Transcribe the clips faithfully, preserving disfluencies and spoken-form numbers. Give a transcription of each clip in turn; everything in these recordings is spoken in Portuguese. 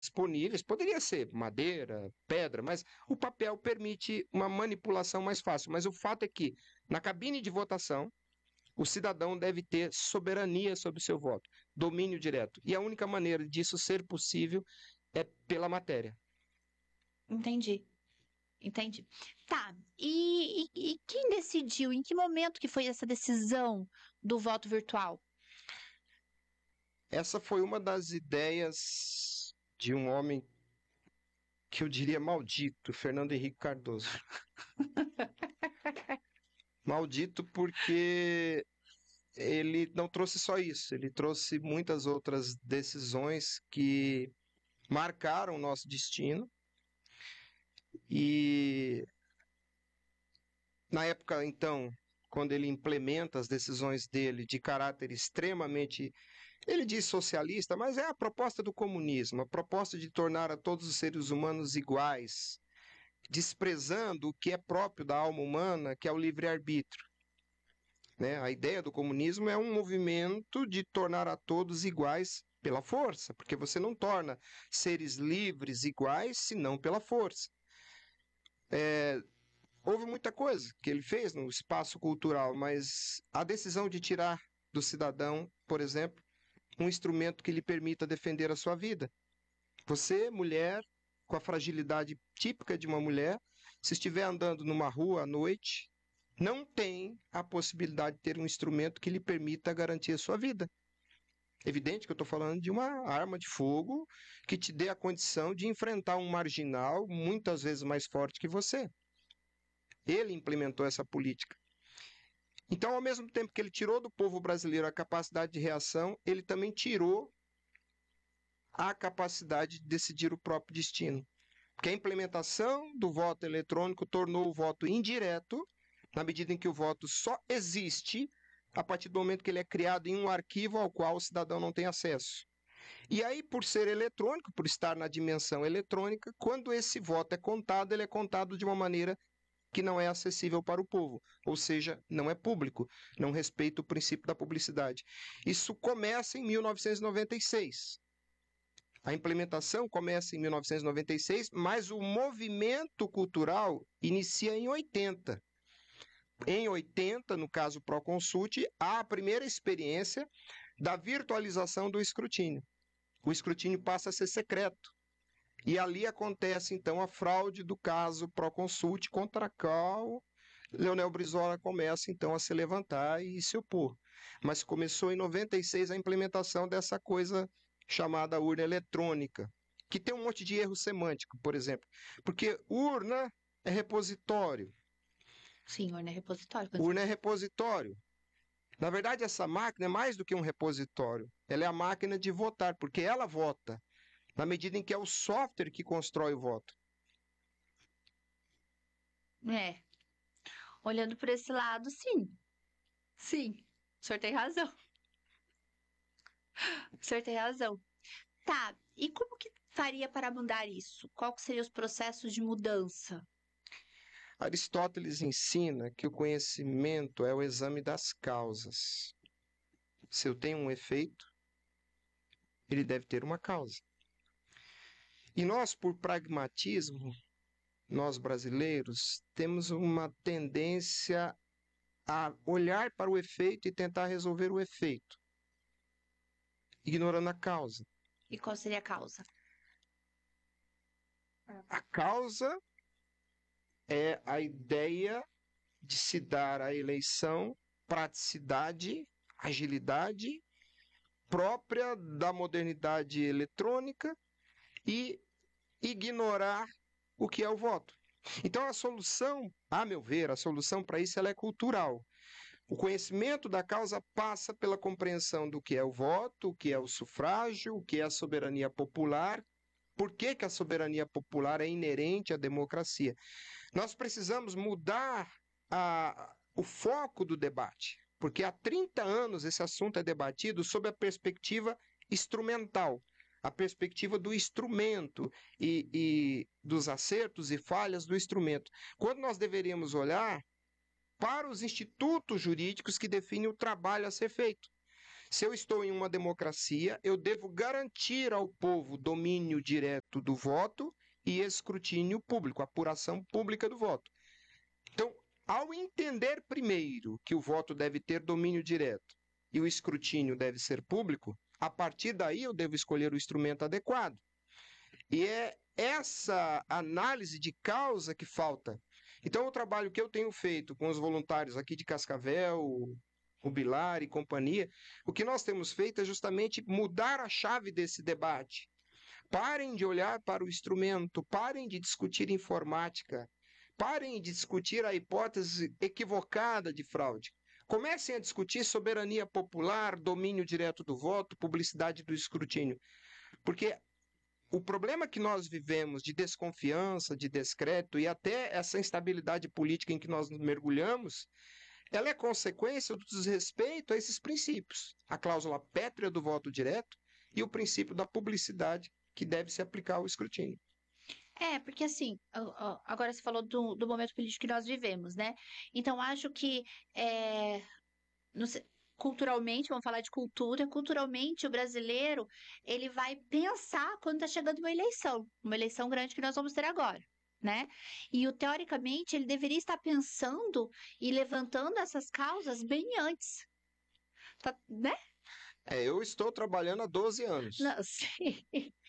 disponíveis, poderia ser madeira, pedra, mas o papel permite uma manipulação mais fácil. Mas o fato é que, na cabine de votação, o cidadão deve ter soberania sobre o seu voto, domínio direto. E a única maneira disso ser possível é pela matéria. Entendi. Entendi. Tá. E, e, e quem decidiu? Em que momento que foi essa decisão do voto virtual? Essa foi uma das ideias de um homem que eu diria maldito, Fernando Henrique Cardoso. Maldito porque ele não trouxe só isso, ele trouxe muitas outras decisões que marcaram o nosso destino. E na época, então, quando ele implementa as decisões dele de caráter extremamente, ele diz socialista, mas é a proposta do comunismo, a proposta de tornar a todos os seres humanos iguais, desprezando o que é próprio da alma humana, que é o livre-arbítrio. Né? A ideia do comunismo é um movimento de tornar a todos iguais pela força, porque você não torna seres livres iguais senão pela força. É, houve muita coisa que ele fez no espaço cultural, mas a decisão de tirar do cidadão, por exemplo, um instrumento que lhe permita defender a sua vida. Você, mulher, com a fragilidade típica de uma mulher, se estiver andando numa rua à noite, não tem a possibilidade de ter um instrumento que lhe permita garantir a sua vida. Evidente que eu estou falando de uma arma de fogo que te dê a condição de enfrentar um marginal muitas vezes mais forte que você. Ele implementou essa política. Então, ao mesmo tempo que ele tirou do povo brasileiro a capacidade de reação, ele também tirou a capacidade de decidir o próprio destino. Porque a implementação do voto eletrônico tornou o voto indireto, na medida em que o voto só existe a partir do momento que ele é criado em um arquivo ao qual o cidadão não tem acesso. E aí, por ser eletrônico, por estar na dimensão eletrônica, quando esse voto é contado, ele é contado de uma maneira que não é acessível para o povo, ou seja, não é público, não respeita o princípio da publicidade. Isso começa em mil novecentos e noventa e seis. A implementação começa em mil novecentos e noventa e seis, mas o movimento cultural inicia em oitenta. Em oitenta, no caso Proconsult, há a primeira experiência da virtualização do escrutínio. O escrutínio passa a ser secreto. E ali acontece, então, a fraude do caso Proconsult, contra a qual Leonel Brizola começa, então, a se levantar e se opor. Mas começou em noventa e seis a implementação dessa coisa chamada urna eletrônica, que tem um monte de erro semântico, por exemplo. Porque urna é repositório. Sim, urna é repositório. Urna é repositório. Na verdade, essa máquina é mais do que um repositório. Ela é a máquina de votar, porque ela vota, na medida em que é o software que constrói o voto. É. Olhando por esse lado, sim. Sim. O senhor tem razão. O senhor tem razão. Tá. E como que faria para mudar isso? Qual que seriam os processos de mudança? Aristóteles ensina que o conhecimento é o exame das causas. Se eu tenho um efeito, ele deve ter uma causa. E nós, por pragmatismo, nós brasileiros, temos uma tendência a olhar para o efeito e tentar resolver o efeito, ignorando a causa. E qual seria a causa? A causa é a ideia de se dar à eleição praticidade, agilidade própria da modernidade eletrônica e ignorar o que é o voto. Então a solução, a meu ver, a solução para isso ela é cultural. O conhecimento da causa passa pela compreensão do que é o voto, o que é o sufrágio, o que é a soberania popular. Por que, que a soberania popular é inerente à democracia? Nós precisamos mudar a, o foco do debate, porque há trinta anos esse assunto é debatido sob a perspectiva instrumental, a perspectiva do instrumento e, e dos acertos e falhas do instrumento, quando nós deveríamos olhar para os institutos jurídicos que definem o trabalho a ser feito. Se eu estou em uma democracia, eu devo garantir ao povo domínio direto do voto e escrutínio público, apuração pública do voto. Então, ao entender primeiro que o voto deve ter domínio direto e o escrutínio deve ser público, a partir daí eu devo escolher o instrumento adequado. E é essa análise de causa que falta. Então, o trabalho que eu tenho feito com os voluntários aqui de Cascavel, o Bilar e companhia, o que nós temos feito é justamente mudar a chave desse debate. Parem de olhar para o instrumento, parem de discutir informática, parem de discutir a hipótese equivocada de fraude. Comecem a discutir soberania popular, domínio direto do voto, publicidade do escrutínio. Porque o problema que nós vivemos de desconfiança, de descrédito e até essa instabilidade política em que nós mergulhamos, ela é consequência do desrespeito a esses princípios. A cláusula pétrea do voto direto e o princípio da publicidade que deve se aplicar ao escrutínio. É, porque assim, a- a- agora você falou do, do momento político que nós vivemos, né? Então, acho que é, não sei, culturalmente, vamos falar de cultura, culturalmente o brasileiro, ele vai pensar quando está chegando uma eleição, uma eleição grande que nós vamos ter agora, né? E o, teoricamente ele deveria estar pensando e levantando essas causas bem antes, tá, né? É, eu estou trabalhando há doze anos. Não, sim.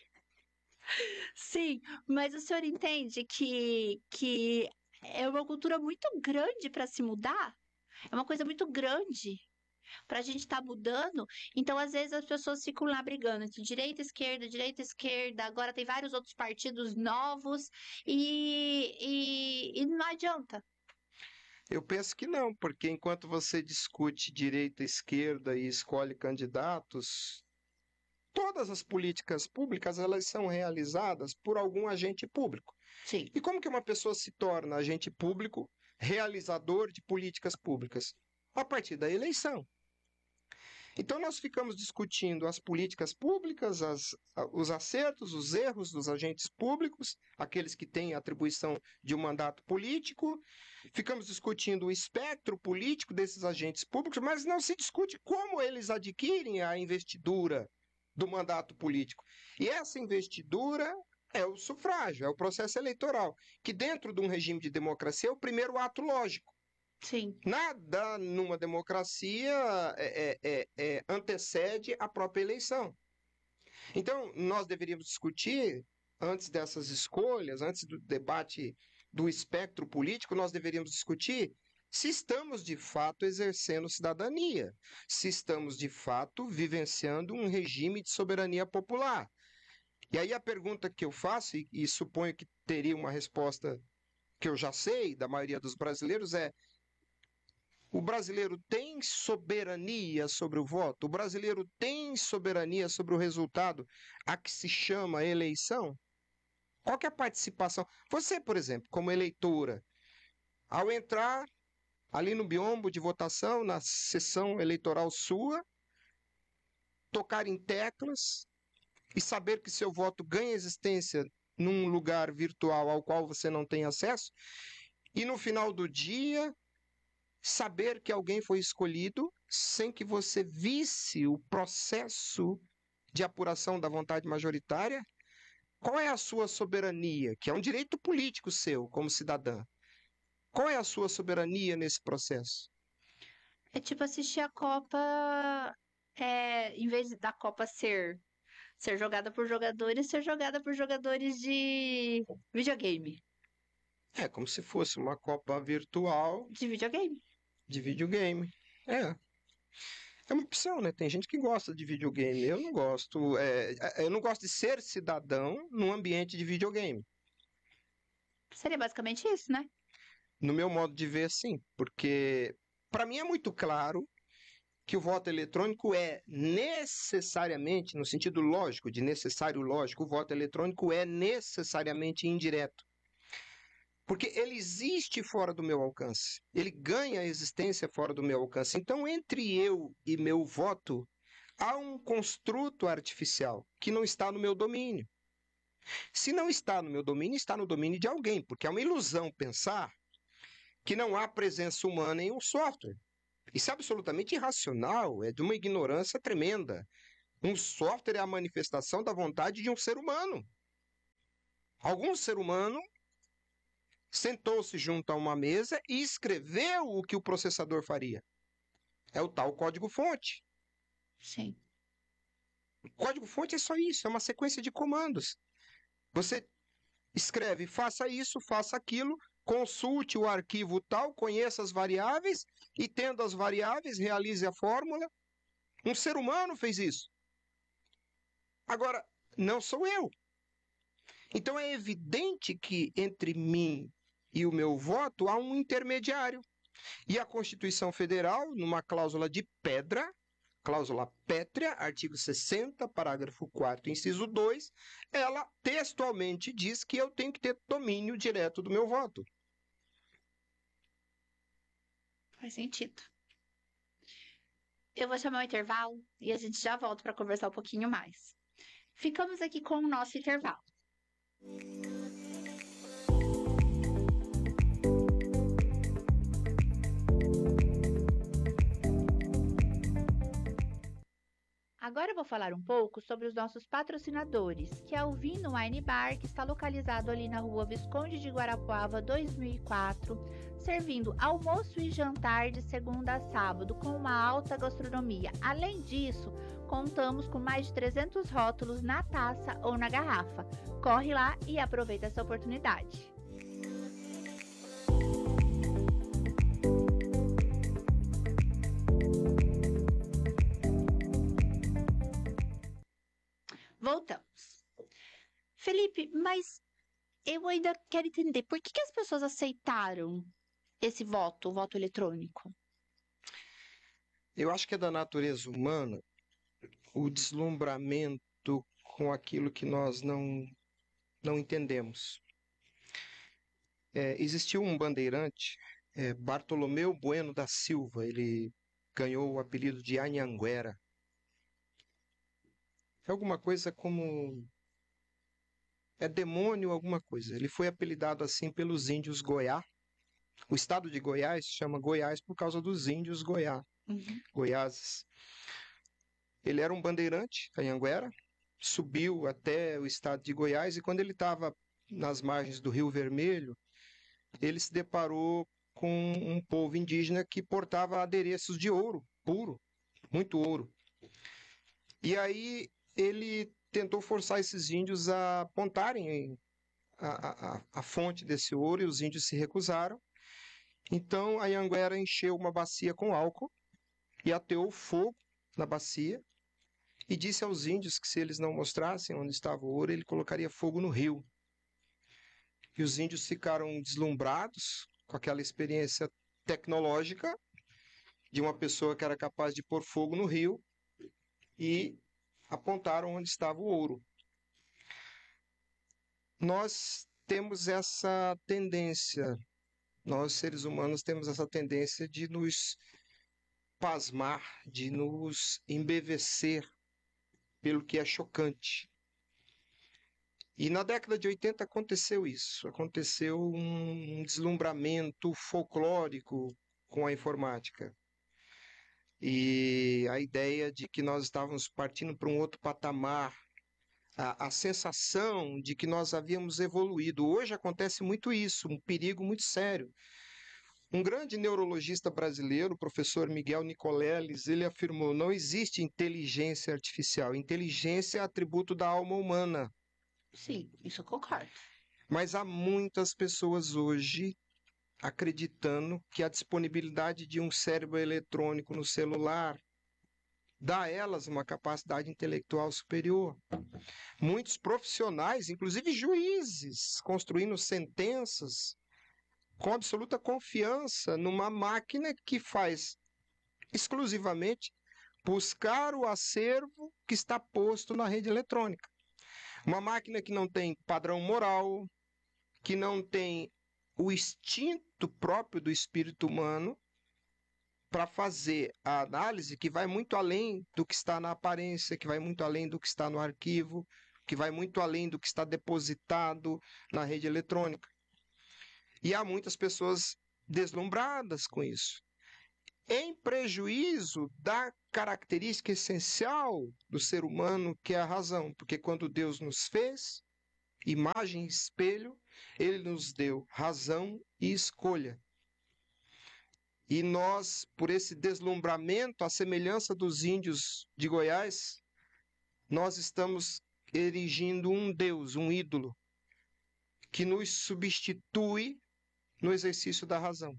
Sim, mas o senhor entende que, que é uma cultura muito grande para se mudar? É uma coisa muito grande para a gente estar mudando. Então, às vezes, as pessoas ficam lá brigando entre direita e esquerda, direita e esquerda. Agora tem vários outros partidos novos e, e, e não adianta. Eu penso que não, porque enquanto você discute direita, esquerda e escolhe candidatos, todas as políticas públicas elas são realizadas por algum agente público. Sim. E como que uma pessoa se torna agente público, realizador de políticas públicas? A partir da eleição. Então, nós ficamos discutindo as políticas públicas, as, os acertos, os erros dos agentes públicos, aqueles que têm atribuição de um mandato político, ficamos discutindo o espectro político desses agentes públicos, mas não se discute como eles adquirem a investidura do mandato político. E essa investidura é o sufrágio, é o processo eleitoral, que dentro de um regime de democracia é o primeiro ato lógico. Sim. Nada numa democracia é, é, é, antecede a própria eleição. Então, nós deveríamos discutir, antes dessas escolhas, antes do debate do espectro político, nós deveríamos discutir se estamos de fato exercendo cidadania, se estamos de fato vivenciando um regime de soberania popular. E aí a pergunta que eu faço, e, e suponho que teria uma resposta que eu já sei da maioria dos brasileiros, é: o brasileiro tem soberania sobre o voto? O brasileiro tem soberania sobre o resultado a que se chama eleição? Qual que é a participação? Você, por exemplo, como eleitora, ao entrar ali no biombo de votação, na sessão eleitoral sua, tocar em teclas e saber que seu voto ganha existência num lugar virtual ao qual você não tem acesso, e no final do dia saber que alguém foi escolhido sem que você visse o processo de apuração da vontade majoritária? Qual é a sua soberania, que é um direito político seu como cidadã? Qual é a sua soberania nesse processo? É tipo assistir a Copa, é, em vez da Copa ser, ser jogada por jogadores, ser jogada por jogadores de videogame. É como se fosse uma Copa virtual De videogame. de videogame. É. É uma opção, né? Tem gente que gosta de videogame. Eu não gosto. É, é, eu não gosto de ser cidadão num ambiente de videogame. Seria basicamente isso, né? No meu modo de ver, sim. Porque, para mim, é muito claro que o voto eletrônico é necessariamente, no sentido lógico, de necessário lógico, o voto eletrônico é necessariamente indireto. Porque ele existe fora do meu alcance. Ele ganha existência fora do meu alcance. Então, entre eu e meu voto, há um construto artificial que não está no meu domínio. Se não está no meu domínio, está no domínio de alguém, porque é uma ilusão pensar que não há presença humana em um software. Isso é absolutamente irracional, é de uma ignorância tremenda. Um software é a manifestação da vontade de um ser humano. Algum ser humano sentou-se junto a uma mesa e escreveu o que o processador faria. É o tal código-fonte. Sim. O código-fonte é só isso, é uma sequência de comandos. Você escreve, faça isso, faça aquilo, consulte o arquivo tal, conheça as variáveis e, tendo as variáveis, realize a fórmula. Um ser humano fez isso. Agora, não sou eu. Então é evidente que entre mim e o meu voto há um intermediário. E a Constituição Federal, numa cláusula de pedra, cláusula pétrea, artigo sessenta, parágrafo quarto, inciso dois, ela textualmente diz que eu tenho que ter domínio direto do meu voto. Faz sentido. Eu vou chamar o intervalo e a gente já volta para conversar um pouquinho mais. Ficamos aqui com o nosso intervalo. Agora eu vou falar um pouco sobre os nossos patrocinadores, que é o Vino Wine Bar, que está localizado ali na rua Visconde de Guarapuava, dois mil e quatro, servindo almoço e jantar de segunda a sábado, com uma alta gastronomia. Além disso, contamos com mais de trezentos rótulos na taça ou na garrafa. Corre lá e aproveita essa oportunidade. Voltamos. Felipe, mas eu ainda quero entender por que, que as pessoas aceitaram esse voto, o voto eletrônico? Eu acho que é da natureza humana o deslumbramento com aquilo que nós não, não entendemos. É, existiu um bandeirante, é, Bartolomeu Bueno da Silva, ele ganhou o apelido de Anhanguera. É alguma coisa como... é demônio alguma coisa. Ele foi apelidado assim pelos índios Goiá. O estado de Goiás se chama Goiás por causa dos índios Goiá, Uhum. Goiáses. Ele era um bandeirante, Anhanguera, subiu até o estado de Goiás e quando ele estava nas margens do Rio Vermelho, ele se deparou com um povo indígena que portava adereços de ouro puro, muito ouro. E aí ele tentou forçar esses índios a apontarem a, a, a fonte desse ouro e os índios se recusaram. Então a Anhanguera encheu uma bacia com álcool e ateou fogo na bacia e disse aos índios que se eles não mostrassem onde estava o ouro, ele colocaria fogo no rio. E os índios ficaram deslumbrados com aquela experiência tecnológica de uma pessoa que era capaz de pôr fogo no rio e apontaram onde estava o ouro. Nós temos essa tendência, nós seres humanos temos essa tendência de nos pasmar, de nos embevecer pelo que é chocante. E na década de oitenta aconteceu isso, aconteceu um deslumbramento folclórico com a informática. E a ideia de que nós estávamos partindo para um outro patamar, a, a sensação de que nós havíamos evoluído. Hoje acontece muito isso, um perigo muito sério. Um grande neurologista brasileiro, o professor Miguel Nicoleles, ele afirmou: não existe inteligência artificial, inteligência é atributo da alma humana. Sim, isso eu concordo. Mas há muitas pessoas hoje acreditando que a disponibilidade de um cérebro eletrônico no celular dá a elas uma capacidade intelectual superior. Muitos profissionais, inclusive juízes, construindo sentenças com absoluta confiança numa máquina que faz exclusivamente buscar o acervo que está posto na rede eletrônica. Uma máquina que não tem padrão moral, que não tem o instinto próprio do espírito humano para fazer a análise que vai muito além do que está na aparência, que vai muito além do que está no arquivo, que vai muito além do que está depositado na rede eletrônica. E há muitas pessoas deslumbradas com isso. em prejuízo da característica essencial do ser humano, que é a razão. Porque quando Deus nos fez, imagem e espelho, ele nos deu razão e escolha. E nós, por esse deslumbramento, à semelhança dos índios de Goiás, nós estamos erigindo um Deus, um ídolo, que nos substitui no exercício da razão.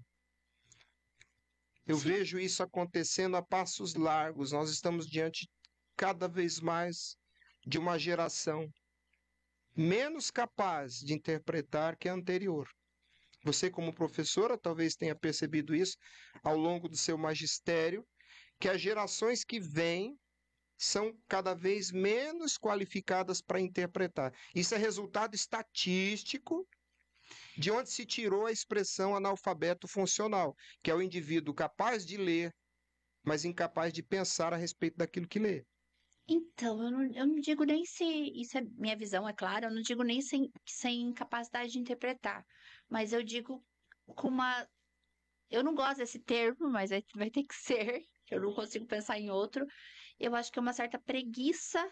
Eu Sim. vejo isso acontecendo a passos largos. Nós estamos diante cada vez mais de uma geração menos capaz de interpretar que a anterior. Você, como professora, talvez tenha percebido isso ao longo do seu magistério, que as gerações que vêm são cada vez menos qualificadas para interpretar. Isso é resultado estatístico de onde se tirou a expressão analfabeto funcional, que é o indivíduo capaz de ler, mas incapaz de pensar a respeito daquilo que lê. Então, eu não, eu não digo nem se isso é minha visão, é claro, eu não digo nem sem, sem capacidade de interpretar, mas eu digo com uma. Eu não gosto desse termo, mas vai, vai ter que ser, eu não consigo pensar em outro. Eu acho que é uma certa preguiça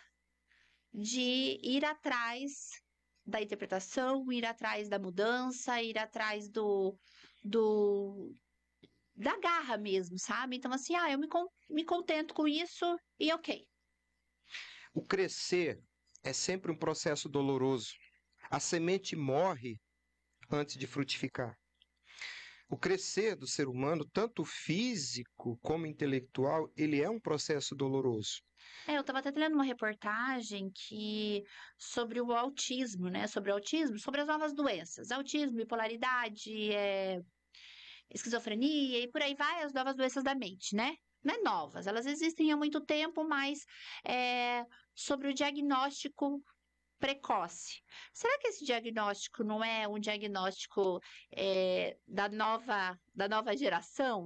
de ir atrás da interpretação, ir atrás da mudança, ir atrás do, do da garra mesmo, sabe? Então, assim, ah, eu me, con- me contento com isso e ok. O crescer é sempre um processo doloroso. A semente morre antes de frutificar. O crescer do ser humano, tanto físico como intelectual, ele é um processo doloroso. É, eu estava até lendo uma reportagem que sobre o autismo, né? Sobre o autismo, sobre as novas doenças, autismo, bipolaridade, é, esquizofrenia e por aí vai, as novas doenças da mente, né? Não é novas, elas existem há muito tempo, mas é, sobre o diagnóstico precoce. Será que esse diagnóstico não é um diagnóstico é, da nova, da nova geração?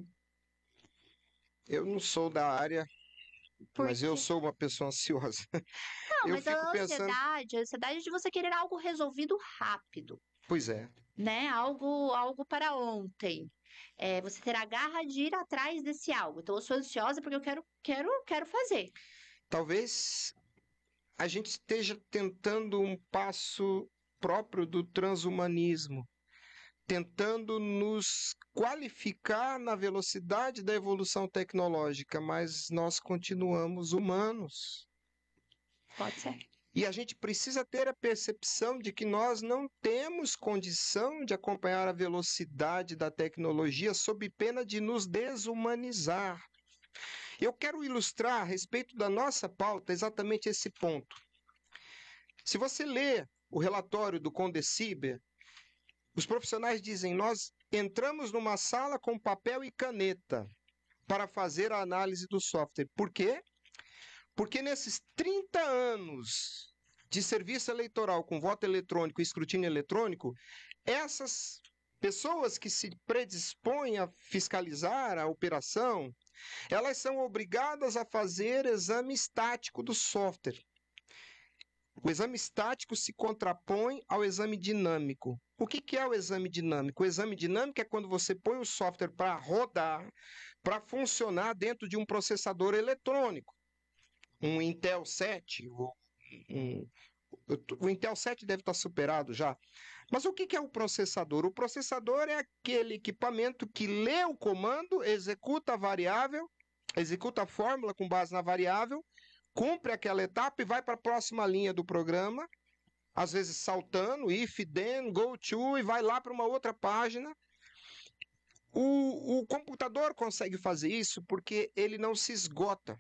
Eu não sou da área, mas eu Porque. sou uma pessoa ansiosa. Não, Eu mas fico a pensando, ansiedade, a ansiedade de você querer algo resolvido rápido. pois é, Né? Algo, algo para ontem. É, você ter a garra de ir atrás desse algo. Então, eu sou ansiosa porque eu quero, quero, quero fazer. talvez a gente esteja tentando um passo próprio do transhumanismo, tentando nos qualificar na velocidade da evolução tecnológica, mas nós continuamos humanos. Pode ser. E a gente precisa ter a percepção de que nós não temos condição de acompanhar a velocidade da tecnologia sob pena de nos desumanizar. Eu quero ilustrar a respeito da nossa pauta exatamente esse ponto. Se você lê o relatório do Condeciber, os profissionais dizem: nós entramos numa sala com papel e caneta para fazer a análise do software. Por quê? Porque nesses trinta anos de serviço eleitoral com voto eletrônico e escrutínio eletrônico, essas pessoas que se predispõem a fiscalizar a operação, elas são obrigadas a fazer exame estático do software. O exame estático se contrapõe ao exame dinâmico. O que, que é o exame dinâmico? O exame dinâmico é quando você põe o software para rodar, para funcionar dentro de um processador eletrônico. Um Intel sete, um, o Intel sete deve estar superado já. Mas o que, que é o processador? O processador é aquele equipamento que lê o comando, executa a variável, executa a fórmula com base na variável, cumpre aquela etapa e vai para a próxima linha do programa, às vezes saltando, if, then, go to, e vai lá para uma outra página. O, o computador consegue fazer isso porque ele não se esgota.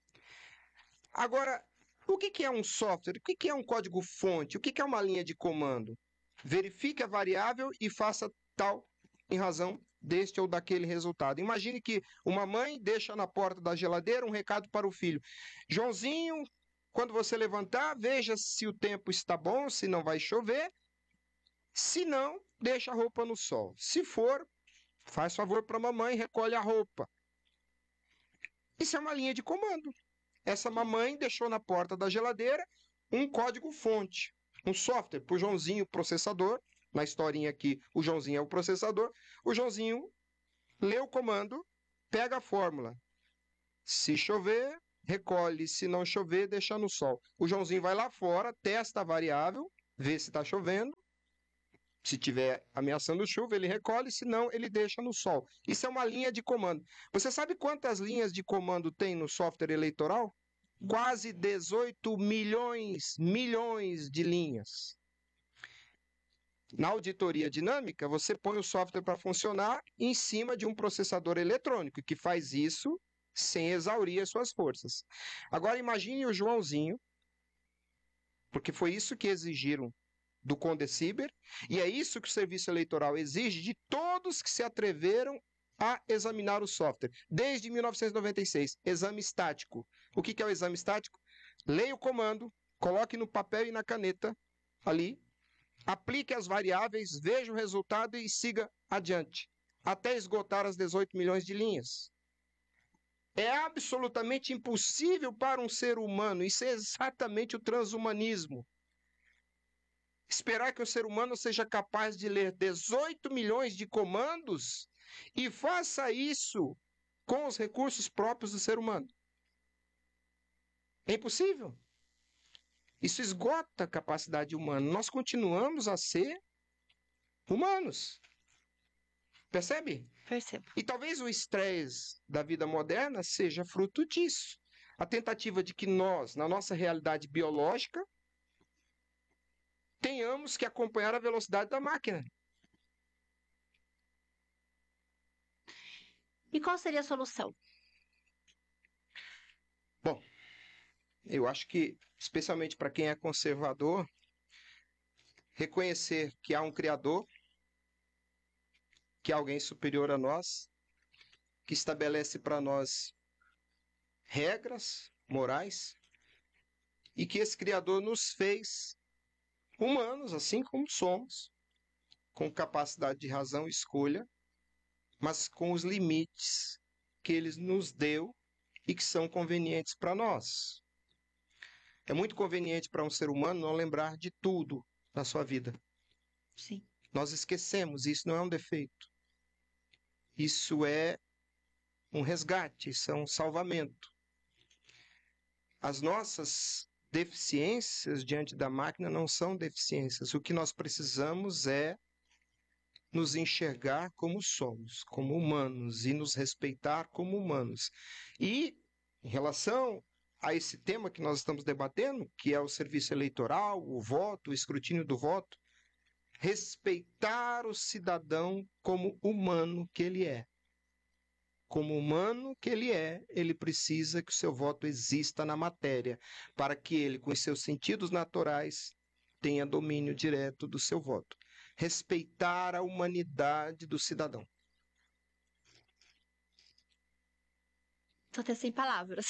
Agora, o que, que é um software? O que, que é um código-fonte? O que, que é uma linha de comando? Verifique a variável e faça tal em razão deste ou daquele resultado. Imagine que uma mãe deixa na porta da geladeira um recado para o filho. Joãozinho, quando você levantar, veja se o tempo está bom, se não vai chover. Se não, deixa a roupa no sol. Se for, faz favor para a mamãe, recolhe a roupa. Isso é uma linha de comando. Essa mamãe deixou na porta da geladeira um código-fonte, um software para o Joãozinho processador. Na historinha aqui, o Joãozinho é o processador. O Joãozinho lê o comando, pega a fórmula. Se chover, recolhe. Se não chover, deixa no sol. O Joãozinho vai lá fora, testa a variável, vê se está chovendo. Se tiver ameaçando chuva, ele recolhe, se não, ele deixa no sol. Isso é uma linha de comando. Você sabe quantas linhas de comando tem no software eleitoral? Quase dezoito milhões, milhões de linhas. Na auditoria dinâmica, você põe o software para funcionar em cima de um processador eletrônico, que faz isso sem exaurir as suas forças. Agora imagine o Joãozinho, porque foi isso que exigiram do Condeciber, e é isso que o Serviço Eleitoral exige de todos que se atreveram a examinar o software, desde mil novecentos e noventa e seis, exame estático. O que é o exame estático? Leia o comando, coloque no papel e na caneta, ali, aplique as variáveis, veja o resultado e siga adiante, até esgotar as dezoito milhões de linhas. É absolutamente impossível para um ser humano, isso é exatamente o transhumanismo. Esperar que o ser humano seja capaz de ler dezoito milhões de comandos e faça isso com os recursos próprios do ser humano. É impossível. Isso esgota a capacidade humana. Nós continuamos a ser humanos. Percebe? Percebo. E talvez o estresse da vida moderna seja fruto disso. A tentativa de que nós, na nossa realidade biológica, tenhamos que acompanhar a velocidade da máquina. E qual seria a solução? Bom, eu acho que, especialmente para quem é conservador, reconhecer que há um Criador, que há alguém superior a nós, que estabelece para nós regras morais, e que esse Criador nos fez humanos, assim como somos, com capacidade de razão e escolha, mas com os limites que ele nos deu e que são convenientes para nós. É muito conveniente para um ser humano não lembrar de tudo na sua vida. Sim. Nós esquecemos, isso não é um defeito. Isso é um resgate, isso é um salvamento. As nossas deficiências diante da máquina não são deficiências. O que nós precisamos é nos enxergar como somos, como humanos, e nos respeitar como humanos. E, em relação a esse tema que nós estamos debatendo, que é o serviço eleitoral, o voto, o escrutínio do voto, respeitar o cidadão como humano que ele é. Como humano que ele é, ele precisa que o seu voto exista na matéria, para que ele, com os seus sentidos naturais, tenha domínio direto do seu voto. Respeitar a humanidade do cidadão. Estou até sem palavras.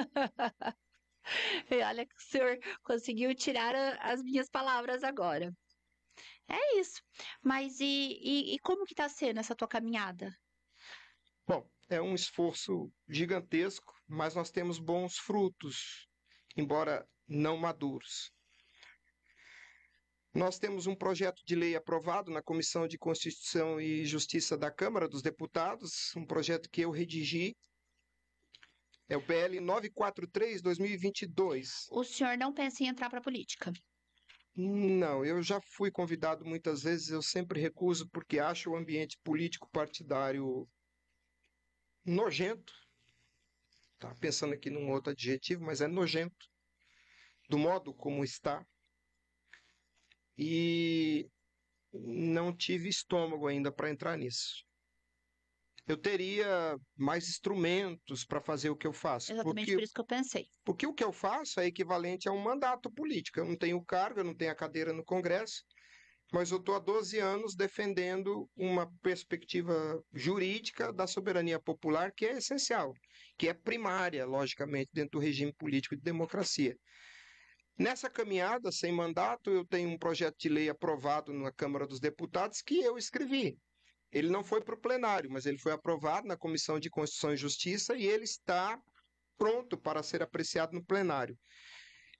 E olha que o senhor conseguiu tirar a- as minhas palavras agora. É isso. Mas e, e, e como que está sendo essa tua caminhada? Bom, é um esforço gigantesco, mas nós temos bons frutos, embora não maduros. Nós temos um projeto de lei aprovado na Comissão de Constituição e Justiça da Câmara dos Deputados, um projeto que eu redigi. É o P L novecentos e quarenta e três de dois mil e vinte e dois. O senhor não pensa em entrar para a política? Não, eu já fui convidado muitas vezes, eu sempre recuso porque acho o ambiente político partidário nojento. Tá pensando aqui num outro adjetivo, mas é nojento, do modo como está. E não tive estômago ainda para entrar nisso. Eu teria mais instrumentos para fazer o que eu faço. Exatamente Porque, por isso que eu pensei. porque o que eu faço é equivalente a um mandato político. Eu não tenho cargo, eu não tenho a cadeira no Congresso, mas eu estou há doze anos defendendo uma perspectiva jurídica da soberania popular que é essencial, que é primária, logicamente, dentro do regime político de democracia. Nessa caminhada, sem mandato, eu tenho um projeto de lei aprovado na Câmara dos Deputados que eu escrevi. Ele não foi para o plenário, mas ele foi aprovado na Comissão de Constituição e Justiça e ele está pronto para ser apreciado no plenário.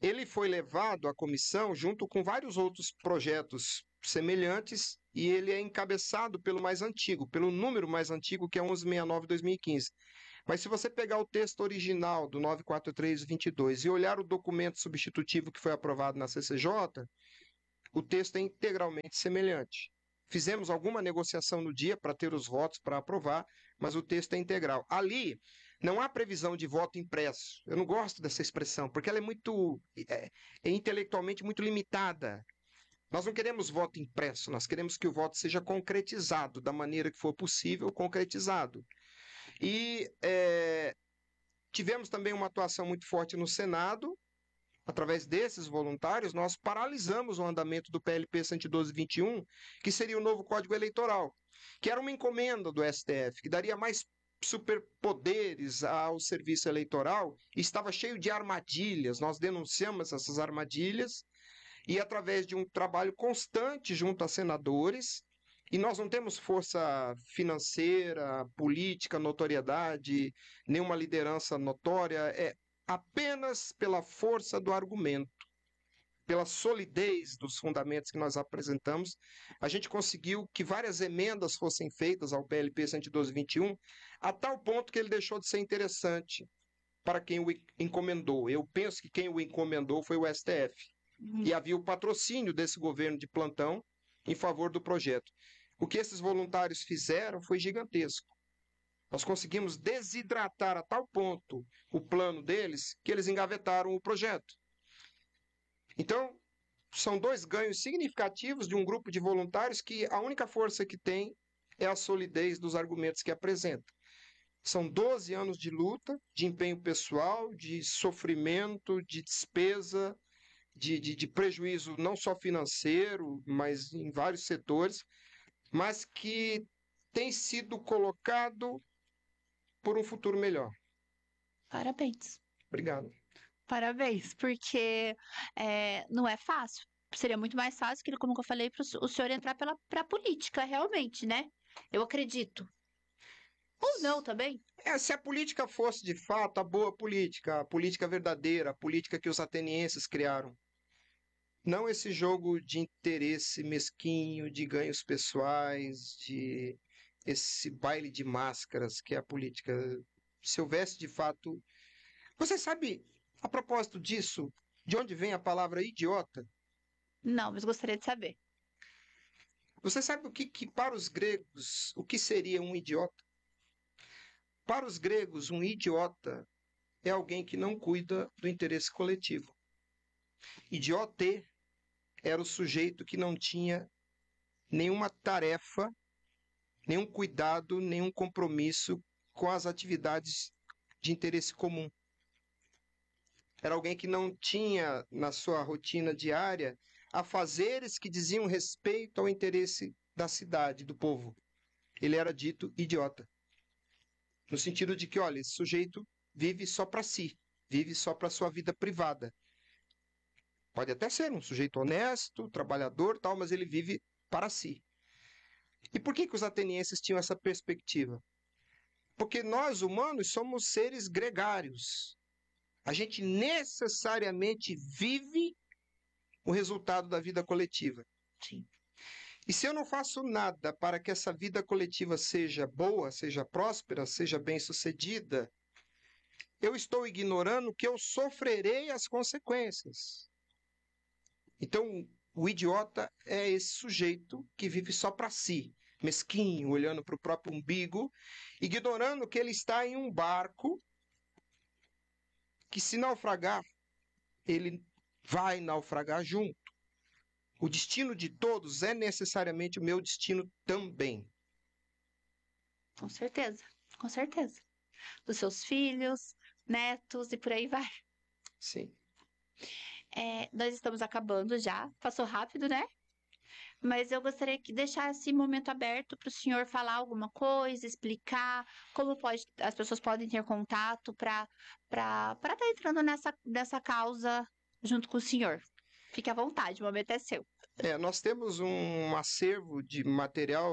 Ele foi levado à comissão junto com vários outros projetos semelhantes e ele é encabeçado pelo mais antigo, pelo número mais antigo, que é onze sessenta e nove de dois mil e quinze. Mas se você pegar o texto original do novecentos e quarenta e três vinte e dois e olhar o documento substitutivo que foi aprovado na C C J, o texto é integralmente semelhante. Fizemos alguma negociação no dia para ter os votos para aprovar, mas o texto é integral. Ali não há previsão de voto impresso. Eu não gosto dessa expressão, porque ela é muito é, é intelectualmente muito limitada. Nós não queremos voto impresso, nós queremos que o voto seja concretizado da maneira que for possível, concretizado. E é, tivemos também uma atuação muito forte no Senado. Através desses voluntários, nós paralisamos o andamento do P L P cento e doze vinte e um, que seria o novo Código Eleitoral, que era uma encomenda do S T F, que daria mais superpoderes ao serviço eleitoral, e estava cheio de armadilhas. Nós denunciamos essas armadilhas, e através de um trabalho constante junto a senadores, e nós não temos força financeira, política, notoriedade, nenhuma liderança notória, é apenas pela força do argumento, pela solidez dos fundamentos que nós apresentamos, a gente conseguiu que várias emendas fossem feitas ao P L P cento e doze vinte e um, a tal ponto que ele deixou de ser interessante para quem o encomendou. Eu penso que quem o encomendou foi o S T F. Uhum. E havia o patrocínio desse governo de plantão em favor do projeto. O que esses voluntários fizeram foi gigantesco. Nós conseguimos desidratar a tal ponto o plano deles que eles engavetaram o projeto. Então, são dois ganhos significativos de um grupo de voluntários que a única força que tem é a solidez dos argumentos que apresenta. São doze anos de luta, de empenho pessoal, de sofrimento, de despesa, de, de, de prejuízo não só financeiro, mas em vários setores, mas que tem sido colocado por um futuro melhor. Parabéns. Obrigado. Parabéns, porque é, não é fácil. Seria muito mais fácil, que, como eu falei, para o senhor entrar para a política, realmente, né? Eu acredito. Ou não também. É, se a política fosse, de fato, a boa política, a política verdadeira, a política que os atenienses criaram. Não esse jogo de interesse mesquinho, de ganhos pessoais, de esse baile de máscaras que é a política. Se houvesse, de fato... Você sabe, a propósito disso, de onde vem a palavra idiota? Não, mas gostaria de saber. Você sabe o que, que para os gregos, o que seria um idiota? Para os gregos, um idiota é alguém que não cuida do interesse coletivo. Idiote era o sujeito que não tinha nenhuma tarefa, nenhum cuidado, nenhum compromisso com as atividades de interesse comum. Era alguém que não tinha na sua rotina diária afazeres que diziam respeito ao interesse da cidade, do povo. Ele era dito idiota. No sentido de que, olha, esse sujeito vive só para si, vive só para sua vida privada. Pode até ser um sujeito honesto, trabalhador, tal, mas ele vive para si. E por que que os atenienses tinham essa perspectiva? Porque nós, humanos, somos seres gregários. A gente necessariamente vive o resultado da vida coletiva. Sim. E se eu não faço nada para que essa vida coletiva seja boa, seja próspera, seja bem-sucedida, eu estou ignorando que eu sofrerei as consequências. Então, o idiota é esse sujeito que vive só para si, mesquinho, olhando para o próprio umbigo, ignorando que ele está em um barco que, se naufragar, ele vai naufragar junto. O destino de todos é necessariamente o meu destino também. Com certeza, com certeza. Dos seus filhos, netos e por aí vai. Sim. É, nós estamos acabando já, passou rápido, né? Mas eu gostaria de deixar esse momento aberto para o senhor falar alguma coisa, explicar como pode, as pessoas podem ter contato para para para estar entrando nessa, nessa causa junto com o senhor. Fique à vontade, o momento é seu. É, nós temos um acervo de material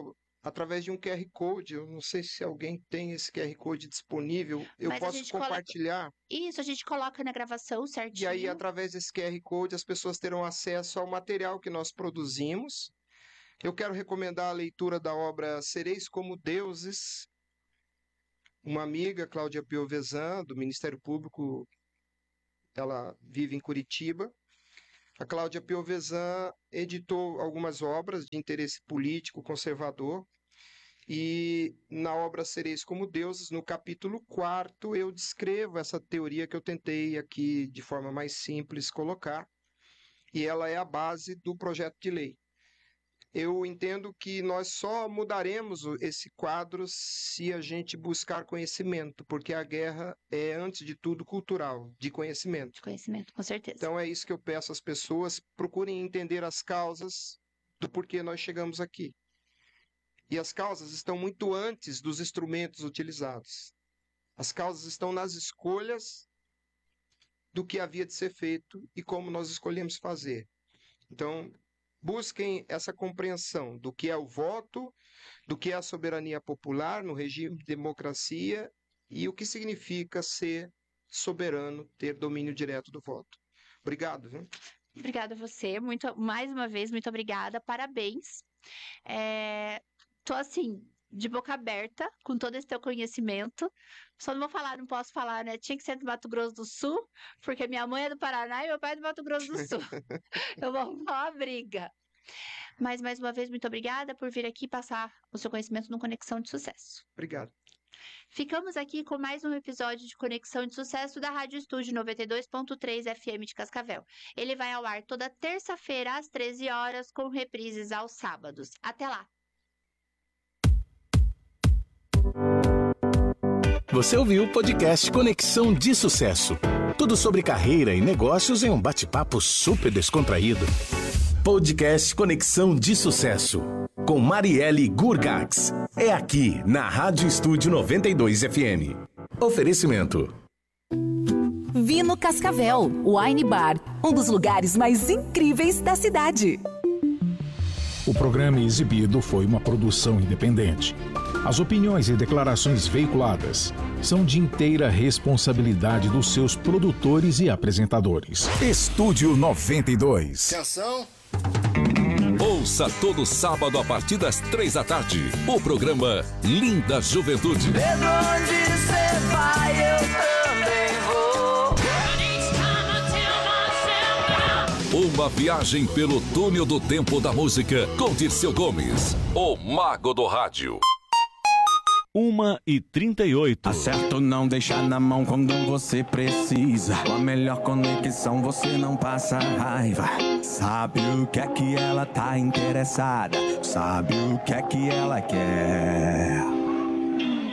através de um Q R Code. Eu não sei se alguém tem esse Q R Code disponível. Eu Mas a posso gente coloca- compartilhar. Isso, a gente coloca na gravação E certinho. aí, através desse Q R Code, as pessoas terão acesso ao material que nós produzimos. Eu quero recomendar a leitura da obra Sereis como Deuses. Uma amiga, Cláudia Piovesan, do Ministério Público, ela vive em Curitiba. A Cláudia Piovesan editou algumas obras de interesse político conservador. E na obra Sereis como Deuses, no capítulo quarto, eu descrevo essa teoria que eu tentei aqui de forma mais simples colocar, e ela é a base do projeto de lei. Eu entendo que nós só mudaremos o- esse quadro se a gente buscar conhecimento, porque a guerra é, antes de tudo, cultural, de conhecimento. De conhecimento, com certeza. Então é isso que eu peço às pessoas, procurem entender as causas do porquê nós chegamos aqui. E as causas estão muito antes dos instrumentos utilizados. As causas estão nas escolhas do que havia de ser feito e como nós escolhemos fazer. Então, busquem essa compreensão do que é o voto, do que é a soberania popular no regime de democracia e o que significa ser soberano, ter domínio direto do voto. Obrigado. Viu? Obrigada a você, muito, mais uma vez, muito obrigada, parabéns. É, tô assim, de boca aberta, com todo esse teu conhecimento. Só não vou falar, não posso falar, né? Tinha que ser do Mato Grosso do Sul, porque minha mãe é do Paraná e meu pai é do Mato Grosso do Sul. Eu vou arrumar uma briga. Mas, mais uma vez, muito obrigada por vir aqui passar o seu conhecimento no Conexão de Sucesso. Obrigado. Ficamos aqui com mais um episódio de Conexão de Sucesso da Rádio Estúdio noventa e dois ponto três F M de Cascavel. Ele vai ao ar toda terça-feira às treze horas, com reprises aos sábados. Até lá! Você ouviu o podcast Conexão de Sucesso. Tudo sobre carreira e negócios em um bate-papo super descontraído. Podcast Conexão de Sucesso, com Marielle Gurgax. É aqui, na Rádio Estúdio noventa e dois F M. Oferecimento. Vino Cascavel, Wine Bar, um dos lugares mais incríveis da cidade. O programa exibido foi uma produção independente. As opiniões e declarações veiculadas são de inteira responsabilidade dos seus produtores e apresentadores. Estúdio noventa e dois. Atenção! Ouça todo sábado a partir das três da tarde o programa Linda Juventude. Vendo onde cê vai, eu também vou. Uma viagem pelo túnel do tempo da música com Dirceu Gomes, o mago do rádio. uma e trinta e oito. Acerto não deixar na mão quando você precisa. Com a melhor conexão você não passa raiva. Sabe o que é que ela tá interessada, sabe o que é que ela quer.